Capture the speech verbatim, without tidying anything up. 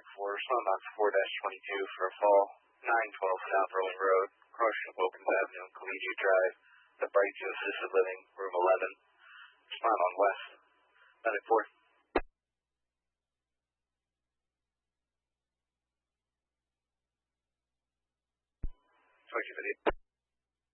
Medic four, respond box four twenty-two for a fall, nine twelve South Rolling Road, crossing of Wilkins Avenue and Collegiate Drive, the Brightview Assisted Living, room eleven. Respond on West. Medic four. Thank you, video.